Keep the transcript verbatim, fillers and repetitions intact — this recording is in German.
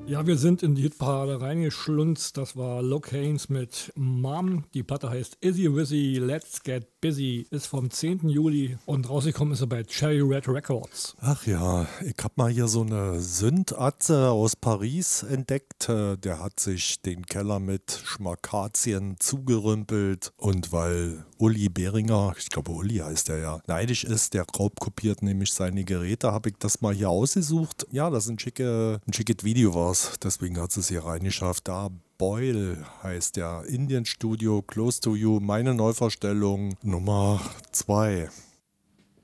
Ja, wir sind in die Hitparade reingeschlunzt. Das war Locanes mit Mom. Die Platte heißt Izzy Wizzy Let's Get Busy. Ist vom zehnten Juli und rausgekommen ist sie bei Cherry Red Records. Ach ja, ich hab mal hier so eine Sünd-Atze aus Paris entdeckt. Äh, Der hat sich den Keller mit Schmakazien zugerümpelt. Und weil Uli Behringer, ich glaube Uli heißt er ja, neidisch ist, der raubkopiert nämlich seine Geräte, habe ich das mal hier ausgesucht. Ja, das ist ein, schicke, ein schickes Video war's. Deswegen hat es hier reingeschafft. Da Boyle heißt der Indian Studio Close to You, meine Neuverstellung Nummer zwei.